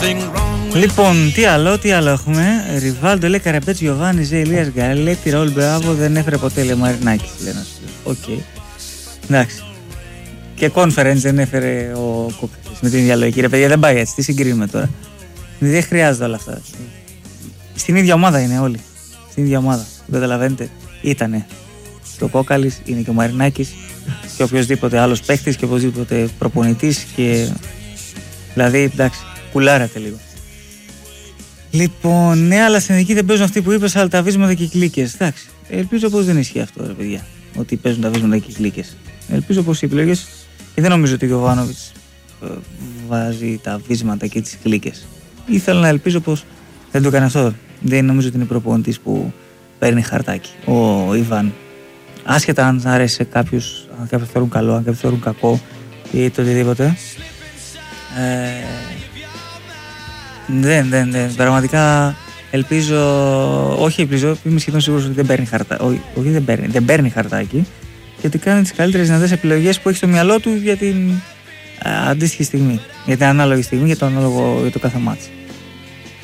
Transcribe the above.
Λοιπόν, τι άλλο έχουμε. Ριβάλντο λέει Καραπέτς, Γιωβάνι, Ζε, Ηλίας Γκαλέτη, Ραούλ Μπράβο, δεν έφερε ποτέ, λέει Μαρινάκης. Οκ. Εντάξει. Και conference δεν έφερε ο Κούκας με την ίδια λογική. Ρε παιδιά, δεν πάει έτσι. Τι συγκρίνουμε τώρα. Δεν χρειάζεται όλα αυτά. Στην ίδια ομάδα είναι όλοι. Στην ίδια ομάδα. Δεν καταλαβαίνετε. Ήτανε. Και ο Κόκαλης, είναι και ο Μαρινάκης και οποιοδήποτε άλλος παίχτης και οποιοδήποτε προπονητής. Και... δηλαδή, εντάξει, κουλάρατε λίγο. Λοιπόν, ναι, αλλά στην εθνική δεν παίζουν αυτοί που είπες, αλλά τα βίσματα και οι κλίκες. Εντάξει. Ελπίζω πως δεν ισχύει αυτό, ρε παιδιά. Ότι παίζουν τα βίσματα και οι κλίκες. Ελπίζω πως οι επιλογές. Και δεν νομίζω ότι ο Γιωβάνοβιτς βάζει τα βίσματα και τις κλίκες. Ήθελα να ελπίζω πως δεν το έκανε αυτό. Δεν νομίζω ότι είναι προπονητής που παίρνει χαρτάκι. Ο Ιβάν. Άσχετα αν αρέσει σε κάποιους, αν κάποιους θεωρούν καλό, αν κάποιους θεωρούν κακό ή το οτιδήποτε. Δεν. Πραγματικά ελπίζω. Όχι, ελπίζω. Είμαι σχεδόν σίγουρος ότι δεν παίρνει χαρτάκι. Όχι, δεν παίρνει χαρτάκι. Γιατί κάνει τις καλύτερες δυνατές επιλογές που έχει στο μυαλό του για την αντίστοιχη στιγμή. Για την ανάλογη στιγμή, για το κάθε μάτς.